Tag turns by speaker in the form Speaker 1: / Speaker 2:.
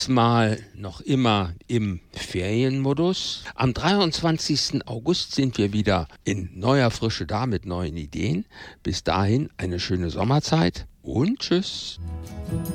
Speaker 1: Mal noch immer im Ferienmodus. Am 23. August sind wir wieder in neuer Frische da mit neuen Ideen. Bis dahin eine schöne Sommerzeit und tschüss.